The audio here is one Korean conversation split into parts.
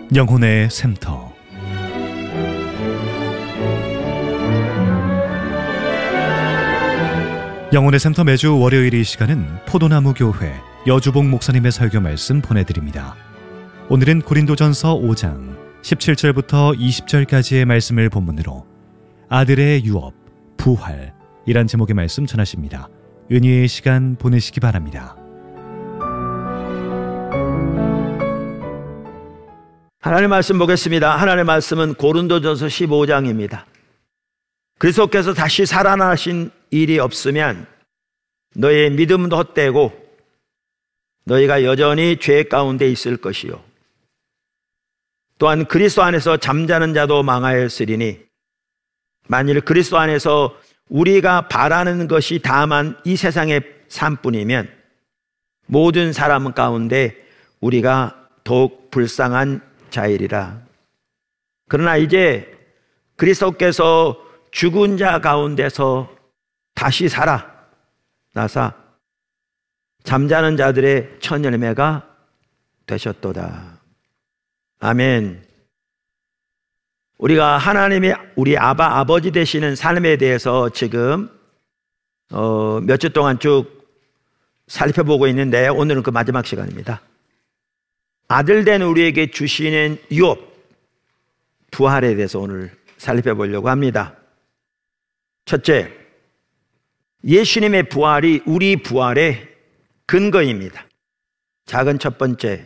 영혼의 샘터. 영혼의 샘터 매주 월요일 이 시간은 포도나무 교회 여주봉 목사님의 설교 말씀 보내드립니다. 오늘은 고린도전서 5장 17절부터 20절까지의 말씀을 본문으로 아들의 유업, 부활이란 제목의 말씀 전하십니다. 은혜의 시간 보내시기 바랍니다. 하나님의 말씀 보겠습니다. 하나님의 말씀은 고린도전서 15장입니다. 그리스도께서 다시 살아나신 일이 없으면 너의 믿음도 헛되고 너희가 여전히 죄 가운데 있을 것이요, 또한 그리스도 안에서 잠자는 자도 망하였으리니 만일 그리스도 안에서 우리가 바라는 것이 다만 이 세상의 삶뿐이면 모든 사람 가운데 우리가 더욱 불쌍한 자이리라. 그러나 이제 그리스도께서 죽은 자 가운데서 다시 살아나사 잠자는 자들의 첫 열매가 되셨도다. 아멘. 우리가 하나님의 우리 아버지 되시는 삶에 대해서 지금 몇 주 동안 쭉 살펴보고 있는데, 오늘은 그 마지막 시간입니다. 아들 된 우리에게 주시는 유업, 부활에 대해서 오늘 살펴보려고 합니다. 첫째, 예수님의 부활이 우리 부활의 근거입니다. 작은 첫 번째,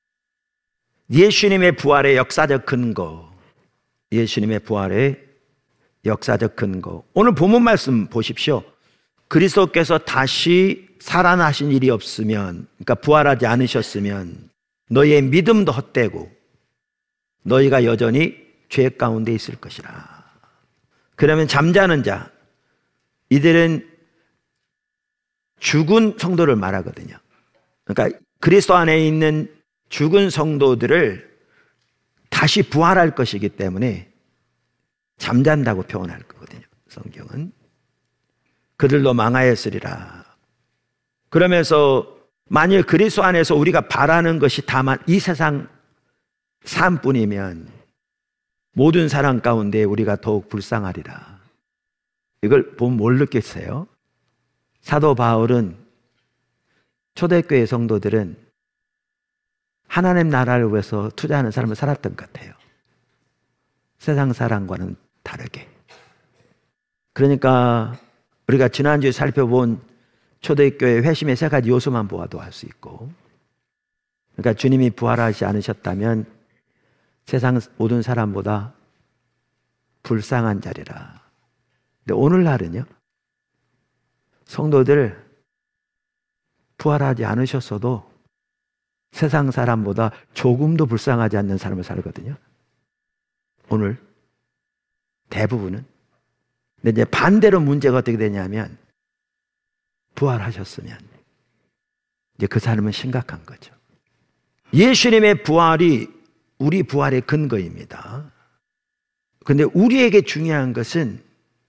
예수님의 부활의 역사적 근거. 예수님의 부활의 역사적 근거. 오늘 본문 말씀 보십시오. 그리스도께서 다시 살아나신 일이 없으면, 그러니까 부활하지 않으셨으면 너희의 믿음도 헛되고 너희가 여전히 죄 가운데 있을 것이라. 그러면 잠자는 자, 이들은 죽은 성도를 말하거든요. 그러니까 그리스도 안에 있는 죽은 성도들을 다시 부활할 것이기 때문에 잠잔다고 표현할 거거든요, 성경은. 그들도 망하였으리라. 그러면서 만일 그리스도 안에서 우리가 바라는 것이 다만 이 세상 삶뿐이면 모든 사람 가운데 우리가 더욱 불쌍하리라. 이걸 보면 뭘 느꼈어요? 사도 바울은 초대교회 성도들은 하나님 나라를 위해서 투자하는 삶을 살았던 것 같아요. 세상 사람과는 다르게. 그러니까 우리가 지난주에 살펴본 초대교회 회심의 세 가지 요소만 보아도 알 수 있고, 그러니까 주님이 부활하지 않으셨다면 세상 모든 사람보다 불쌍한 자리라. 근데 오늘날은요, 성도들 부활하지 않으셨어도 세상 사람보다 조금도 불쌍하지 않는 삶을 살거든요, 오늘 대부분은. 근데 이제 반대로 문제가 어떻게 되냐면, 부활하셨으면 이제 그 삶은 심각한 거죠. 예수님의 부활이 우리 부활의 근거입니다. 그런데 우리에게 중요한 것은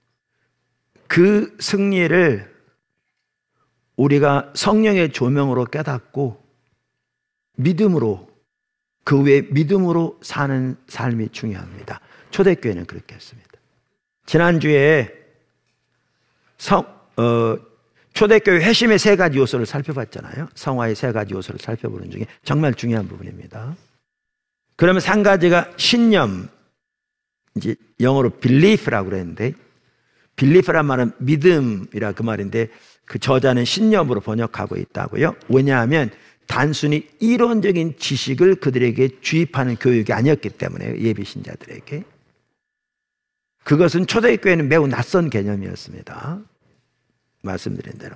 그 승리를 우리가 성령의 조명으로 깨닫고 믿음으로, 그 외에 믿음으로 사는 삶이 중요합니다. 초대교회는 그렇게 했습니다. 지난주에 초대교회 회심의 세 가지 요소를 살펴봤잖아요. 성화의 세 가지 요소를 살펴보는 중에 정말 중요한 부분입니다. 그러면 한 가지가 신념, 이제 영어로 belief라고 그랬는데, belief란 말은 믿음이라 그 말인데, 그 저자는 신념으로 번역하고 있다고요. 왜냐하면 단순히 이론적인 지식을 그들에게 주입하는 교육이 아니었기 때문에, 예비 신자들에게. 그것은 초대교회는 매우 낯선 개념이었습니다, 말씀드린 대로.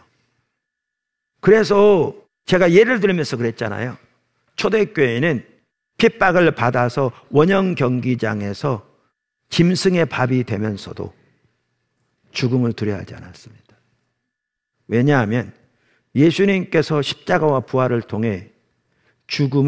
그래서 제가 예를 들면서 그랬잖아요. 초대교회는 핍박을 받아서 원형 경기장에서 짐승의 밥이 되면서도 죽음을 두려워하지 않았습니다. 왜냐하면 예수님께서 십자가와 부활을 통해 죽음을